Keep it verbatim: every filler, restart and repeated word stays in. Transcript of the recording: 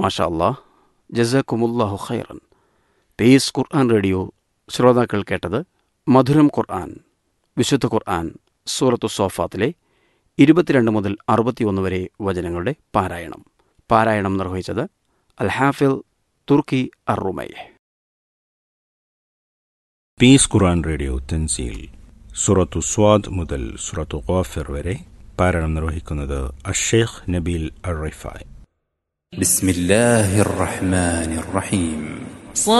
മാഷാ അല്ലാഹ്, ജസാക്കുമുല്ലാഹു ഖൈറൻ. പീസ് ഖുർആൻ റേഡിയോ ശ്രോതാക്കൾ കേട്ടത് മധുരം ഖുർആൻ, വിശുദ്ധ ഖുർആൻ സൂറത്തു സോഫാത്തിലെ ഇരുപത്തിരണ്ട് മുതൽ അറുപത്തിയൊന്ന് വരെ വചനങ്ങളുടെ പാരായണം. പാരായണം നിർവഹിച്ചത് അൽ ഹാഫിൽ തുർക്കി അർ-റുമൈ. പീസ് ഖുർആൻ റേഡിയോ തൻസീൽ സൂറത്തു സ്വാദ് മുതൽ സൂറത്തു ഗാഫിർ വരെ പാരായണം നിർവഹിക്കുന്നത് അഷ്ഷേഖ് നബീൽ അർ-റിഫായി. ബിസ്മില്ലാഹിർ റഹ്മാനിർ റഹീം.